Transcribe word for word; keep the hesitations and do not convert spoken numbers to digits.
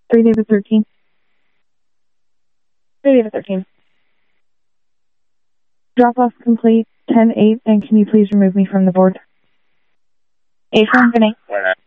three David thirteen. three David thirteen. Drop off complete ten eight, and can you please remove me from the board? eight from Vinay.